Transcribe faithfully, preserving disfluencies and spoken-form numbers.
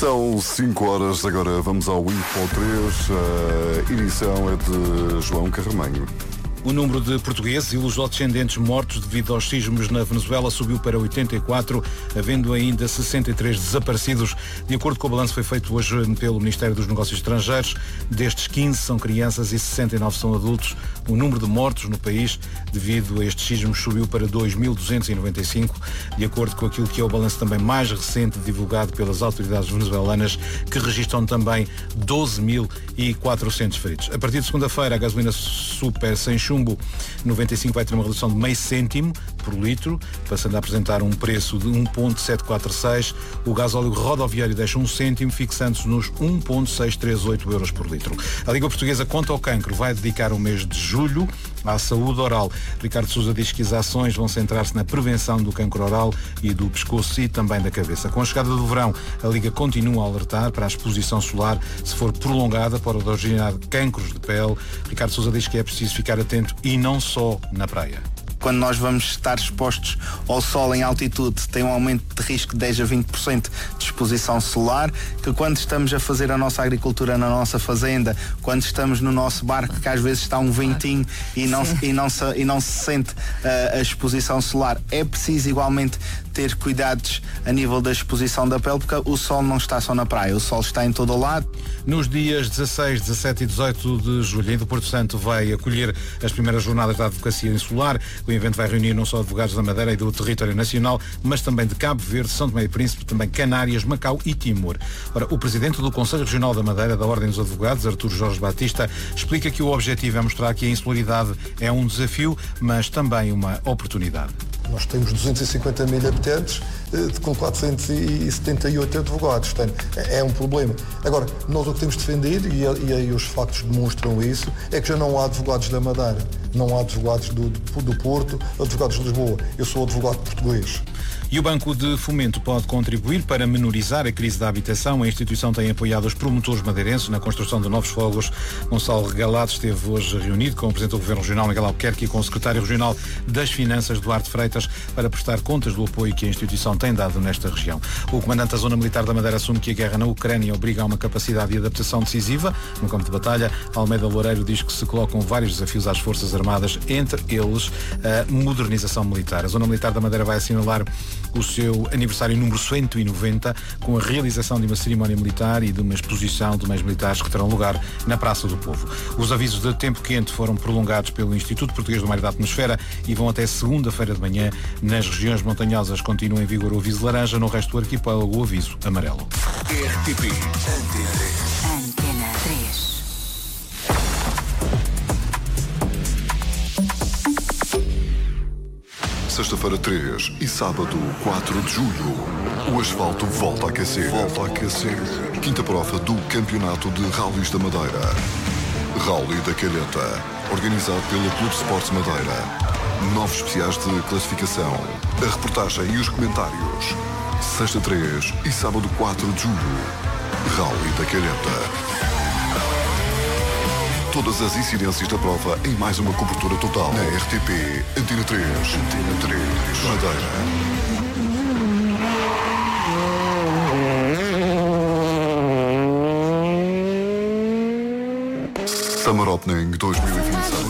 São cinco horas, agora vamos ao Info três. A edição é de João Carramanho. O número de portugueses e lusodescendentes mortos devido aos sismos na Venezuela subiu para oitenta e quatro, havendo ainda sessenta e três desaparecidos. De acordo com o balanço que foi feito hoje pelo Ministério dos Negócios Estrangeiros, destes quinze são crianças e sessenta e nove são adultos. O número de mortos no país devido a estes sismos subiu para dois mil duzentos e noventa e cinco, de acordo com aquilo que é o balanço também mais recente divulgado pelas autoridades venezuelanas, que registram também doze mil e quatrocentos feridos. A partir de segunda-feira, a gasolina super sem chumbo noventa e cinco vai ter uma redução de meio cêntimo por litro, passando a apresentar um preço de um vírgula setecentos e quarenta e seis. O gasóleo rodoviário deixa um cêntimo, fixando-se nos um vírgula seiscentos e trinta e oito euros por litro. A Liga Portuguesa contra o Cancro vai dedicar o mês de julho à saúde oral. Ricardo Sousa diz que as ações vão centrar-se na prevenção do cancro oral e do pescoço e também da cabeça. Com a chegada do verão, a Liga continua a alertar para a exposição solar, se for prolongada, pode originar cancros de pele. Ricardo Sousa diz que é preciso ficar atento e não só na praia. Quando nós vamos estar expostos ao sol em altitude, tem um aumento de risco de dez a vinte por cento de exposição solar, que quando estamos a fazer a nossa agricultura na nossa fazenda, quando estamos no nosso barco, que às vezes está um ventinho e não, e não, se, e não se sente uh, a exposição solar, é preciso igualmente ter cuidados a nível da exposição da pele, porque o sol não está só na praia, o sol está em todo o lado. Nos dias dezasseis, dezassete e dezoito de julho, o Porto Santo vai acolher as primeiras jornadas da advocacia insular. O evento vai reunir não só advogados da Madeira e do território nacional, mas também de Cabo Verde, São Tomé e Príncipe, também Canárias, Macau e Timor. Ora, o presidente do Conselho Regional da Madeira, da Ordem dos Advogados, Artur Jorge Batista, explica que o objetivo é mostrar que a insularidade é um desafio, mas também uma oportunidade. Nós temos duzentos e cinquenta mil habitantes com quatrocentos e setenta e oito advogados. Portanto, é um problema. Agora, nós o que temos defendido, e, e aí os factos demonstram isso, é que já não há advogados da Madeira, não há advogados do, do Porto, advogados de Lisboa. Eu sou advogado português. E o Banco de Fomento pode contribuir para menorizar a crise da habitação. A instituição tem apoiado os promotores madeirenses na construção de novos fogos. Gonçalo Regalado esteve hoje reunido com o Presidente do Governo Regional, Miguel Albuquerque, e com o Secretário Regional das Finanças, Duarte Freitas, para prestar contas do apoio que a instituição tem dado nesta região. O Comandante da Zona Militar da Madeira assume que a guerra na Ucrânia obriga a uma capacidade de adaptação decisiva no campo de batalha. Almeida Loureiro diz que se colocam vários desafios às Forças Armadas, entre eles a modernização militar. A Zona Militar da Madeira vai assinalar o seu aniversário número cento e noventa, com a realização de uma cerimónia militar e de uma exposição de meios militares que terão lugar na Praça do Povo. Os avisos de tempo quente foram prolongados pelo Instituto Português do Mar e da Atmosfera e vão até segunda-feira de manhã. Nas regiões montanhosas continua em vigor o aviso laranja, no resto do arquipélago o aviso amarelo. R T P Antena três. Antena três. Sexta-feira três e sábado quatro de julho, o asfalto volta a aquecer. Volta a aquecer. Quinta prova do Campeonato de Rallys da Madeira. Rally da Calheta, organizado pelo Clube Sports Madeira. Novos especiais de classificação, a reportagem e os comentários. Sexta três e sábado quatro de julho, Rally da Calheta. Todas as incidências da prova em mais uma cobertura total na R T P Antena três. Antena três. Madeira. Summer Opening dois mil e vinte e seis.